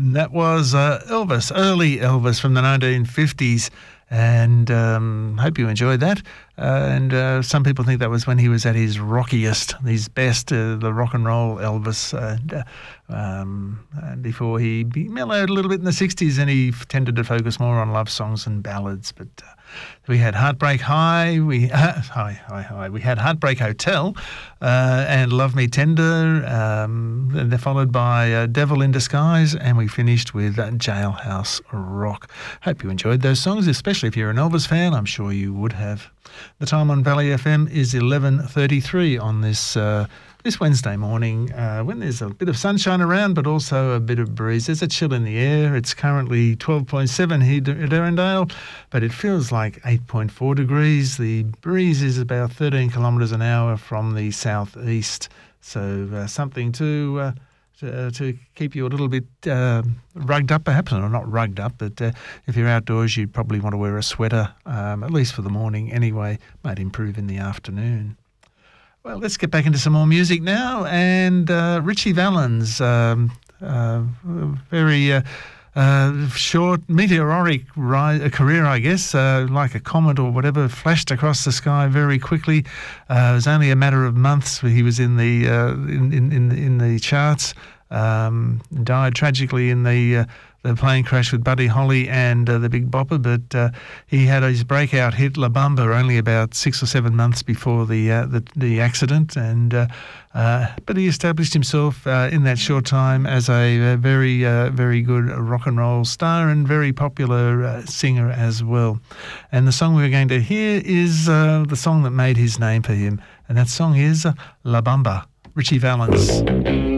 And that was Elvis, early Elvis from the 1950s. And hope you enjoyed that. And some people think that was when he was at his rockiest, his best, the rock and roll Elvis. And before he mellowed a little bit in the 60s, and he tended to focus more on love songs and ballads. But we had Heartbreak High, we had Heartbreak Hotel, and Love Me Tender. And they're followed by Devil in Disguise, and we finished with Jailhouse Rock. Hope you enjoyed those songs, especially if you're an Elvis fan. I'm sure you would have. The time on Valley FM is 11:33 on this Wednesday morning, when there's a bit of sunshine around, but also a bit of breeze. There's a chill in the air. It's currently 12.7 here at Erindale, but it feels like 8.4 degrees. The breeze is about 13 kilometres an hour from the southeast, so something to keep you a little bit rugged up, perhaps, or not rugged up, but if you're outdoors, you'd probably want to wear a sweater, at least for the morning anyway. Might improve in the afternoon. Well, let's get back into some more music now, and Ritchie Valens, very short meteoric career, I guess, like a comet or whatever, flashed across the sky very quickly. It was only a matter of months where he was in the in the charts. Died tragically in the plane crash with Buddy Holly and the Big Bopper, but he had his breakout hit La Bamba only about 6 or 7 months before the accident, and but he established himself in that short time as a very good rock and roll star and very popular singer as well. And the song we're going to hear is the song that made his name for him, and that song is La Bamba, Ritchie Valens.